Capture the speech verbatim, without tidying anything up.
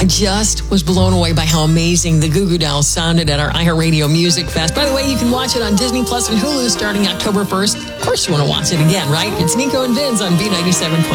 just was blown away by how amazing the Goo Goo Dolls sounded at our iHeartRadio Music Fest. By the way, you can watch it on Disney Plus and Hulu starting October first. Of course you want to watch it again, right? It's Nico and Vinz on B ninety-seven point